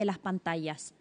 de las pantallas?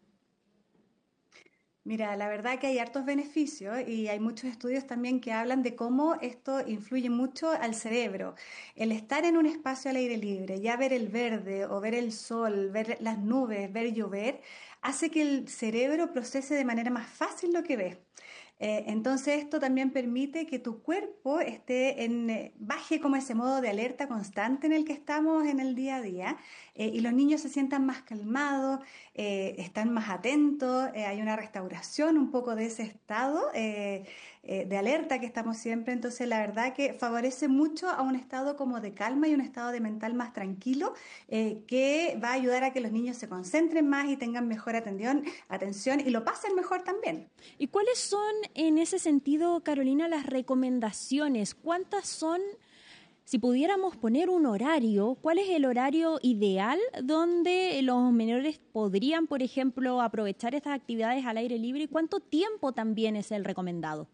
Mira, la verdad que hay hartos beneficios y hay muchos estudios también que hablan de cómo esto influye mucho al cerebro. El estar en un espacio al aire libre, ya ver el verde o ver el sol, ver las nubes, ver llover, hace que el cerebro procese de manera más fácil lo que ve. Entonces esto también permite que tu cuerpo baje como ese modo de alerta constante en el que estamos en el día a día, y los niños se sientan más calmados, están más atentos, hay una restauración un poco de ese estado de alerta que estamos siempre. Entonces la verdad que favorece mucho a un estado como de calma y un estado de mental más tranquilo, que va a ayudar a que los niños se concentren más y tengan mejor atención y lo pasen mejor también. ¿Y cuáles son, en ese sentido, Carolina, las recomendaciones? ¿Cuántas son, si pudiéramos poner un horario, cuál es el horario ideal donde los menores podrían, por ejemplo, aprovechar estas actividades al aire libre y cuánto tiempo también es el recomendado?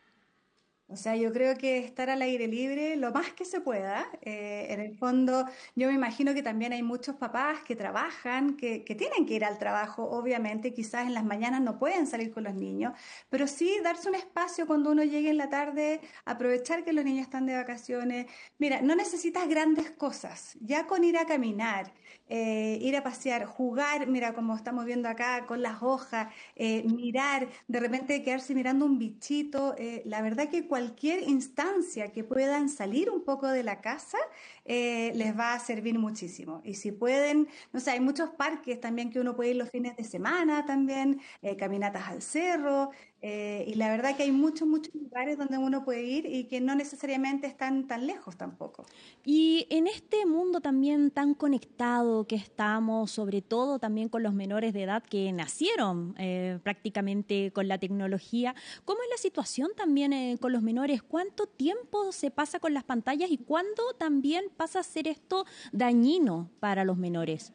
O sea, yo creo que estar al aire libre lo más que se pueda. En el fondo, yo me imagino que también hay muchos papás que trabajan, que tienen que ir al trabajo, obviamente, quizás en las mañanas no pueden salir con los niños, pero sí darse un espacio cuando uno llegue en la tarde, aprovechar que los niños están de vacaciones. Mira, no necesitas grandes cosas, ya con ir a caminar, ir a pasear, jugar, mira, como estamos viendo acá con las hojas, mirar, de repente quedarse mirando un bichito. La verdad que cualquier instancia que puedan salir un poco de la casa les va a servir muchísimo. Y si pueden, no sé, hay muchos parques también que uno puede ir los fines de semana también, caminatas al cerro. Y la verdad que hay muchos lugares donde uno puede ir y que no necesariamente están tan lejos tampoco. Y en este mundo también tan conectado que estamos, sobre todo también con los menores de edad que nacieron prácticamente con la tecnología, ¿cómo es la situación también con los menores? ¿Cuánto tiempo se pasa con las pantallas y cuándo también pasa a ser esto dañino para los menores?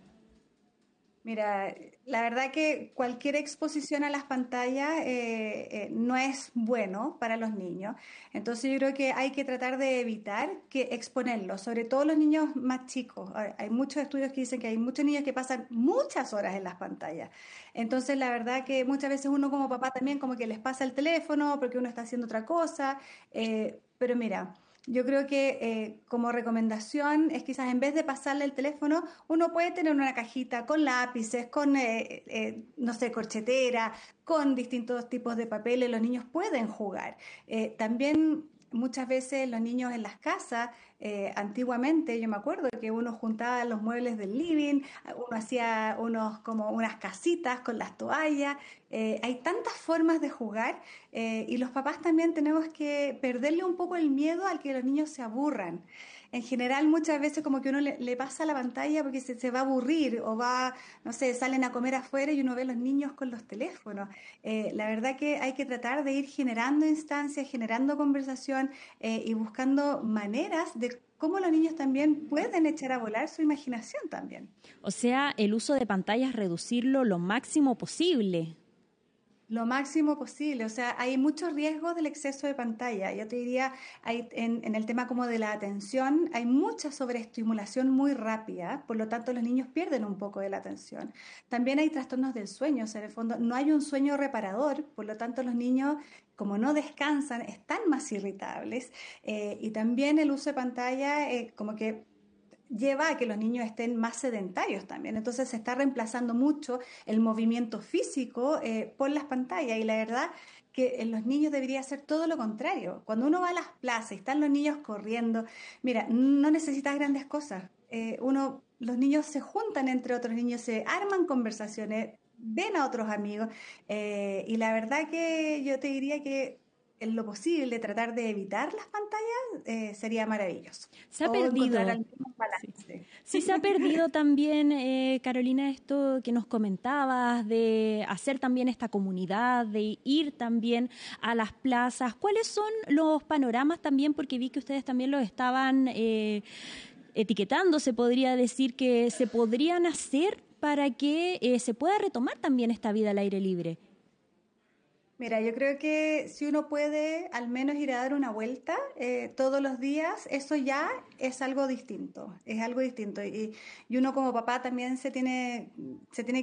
Mira, la verdad que cualquier exposición a las pantallas no es bueno para los niños. Entonces yo creo que hay que tratar de evitar que exponerlos, sobre todo los niños más chicos. Hay muchos estudios que dicen que hay muchos niños que pasan muchas horas en las pantallas. Entonces la verdad que muchas veces uno como papá también como que les pasa el teléfono porque uno está haciendo otra cosa. Pero mira. Yo creo que como recomendación es quizás en vez de pasarle el teléfono, uno puede tener una cajita con lápices, con, no sé, corchetera, con distintos tipos de papeles. Los niños pueden jugar. También muchas veces los niños en las casas, antiguamente yo me acuerdo que uno juntaba los muebles del living, uno hacía como unas casitas con las toallas. Hay tantas formas de jugar, y los papás también tenemos que perderle un poco el miedo al que los niños se aburran. En general, muchas veces como que uno le pasa la pantalla porque se va a aburrir o va, no sé, salen a comer afuera y uno ve a los niños con los teléfonos. La verdad que hay que tratar de ir generando instancias, generando conversación, y buscando maneras de cómo los niños también pueden echar a volar su imaginación también. O sea, el uso de pantallas reducirlo lo máximo posible. Lo máximo posible, o sea, hay muchos riesgos del exceso de pantalla. Yo te diría, en el tema como de la atención, hay mucha sobreestimulación muy rápida, por lo tanto los niños pierden un poco de la atención. También hay trastornos del sueño, o sea, en el fondo no hay un sueño reparador, por lo tanto los niños, como no descansan, están más irritables. Y también el uso de pantalla, como que lleva a que los niños estén más sedentarios también. Entonces se está reemplazando mucho el movimiento físico por las pantallas, y la verdad que en los niños debería ser todo lo contrario. Cuando uno va a las plazas y están los niños corriendo, mira, no necesitas grandes cosas. Los niños se juntan entre otros niños, se arman conversaciones, ven a otros amigos, y la verdad que yo te diría que en lo posible tratar de evitar las pantallas sería maravilloso, Se ha o encontrar perdido. algún Sí. balance. Sí, se ha perdido también, Carolina, esto que nos comentabas, de hacer también esta comunidad, de ir también a las plazas. ¿Cuáles son los panoramas también? Porque vi que ustedes también los estaban etiquetando, se podría decir, que se podrían hacer para que se pueda retomar también esta vida al aire libre. Mira, yo creo que si uno puede al menos ir a dar una vuelta todos los días, eso ya es algo distinto, es algo distinto. Y uno como papá también se tiene